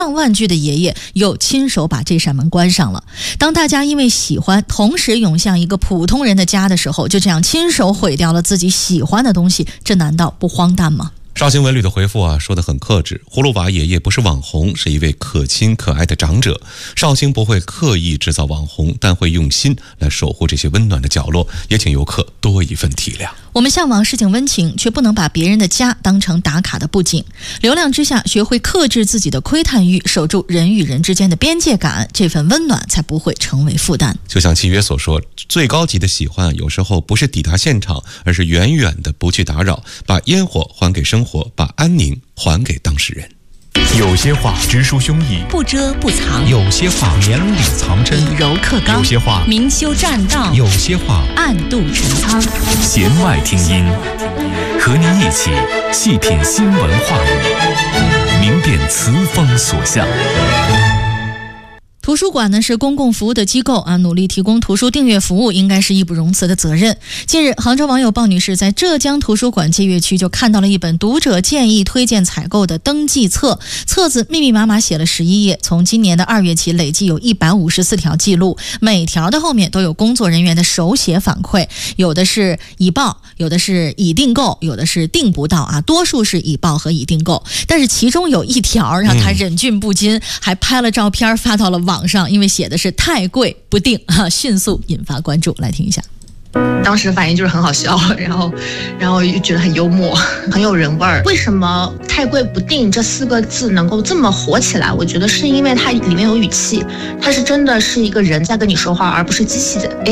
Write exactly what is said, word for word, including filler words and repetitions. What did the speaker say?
上万句的爷爷又亲手把这扇门关上了。当大家因为喜欢同时涌向一个普通人的家的时候，就这样亲手毁掉了自己喜欢的东西，这难道不荒诞吗？ 绍兴文旅的回复啊，说得很克制。葫芦娃爷爷不是网红，是一位可亲可爱的长者。绍兴不会刻意制造网红，但会用心来守护这些温暖的角落，也请游客多一份体谅。 我们向往市井温情，却不能把别人的家当成打卡的布景。流量之下，学会克制自己的窥探欲，守住人与人之间的边界感，这份温暖才不会成为负担。 就像契约所说，最高级的喜欢有时候不是抵达现场，而是远远的不去打扰，把烟火还给生活，把安宁还给当事人。 有些话直抒胸臆， 不遮不藏； 有些话绵里藏针， 以柔克刚； 有些话明修栈道； 有些话暗度陈仓。 弦外听音，和您一起细品新闻话语，明辨词风所向。 图书馆呢是公共服务的机构啊，努力提供图书订阅服务应该是义不容辞的责任。近日，杭州网友鲍女士在浙江图书馆借阅区就看到了一本读者建议推荐采购的登记册，册子密密麻麻写了十一页，从今年的二月起累计有一百五十四条记录，每条的后面都有工作人员的手写反馈，有的是已报，有的是已订购，有的是订不到啊，多数是已报和已订购。但是其中有一条让他忍俊不禁，嗯、还拍了照片发到了网上，因为写的是太贵不定啊，迅速引发关注。来听一下。 当时的反应就是很好笑，然后然后又觉得很幽默，很有人味儿。为什么太贵不定这四个字能够这么火起来？我觉得是因为它里面有语气，它是真的是一个人在跟你说话，而不是机器的